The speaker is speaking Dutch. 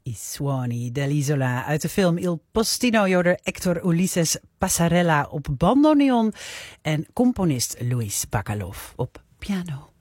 I suoni dell'isola uit de film Il Postino door Hector Ulises Passarella op bandoneon en componist Luis Bacalov op piano.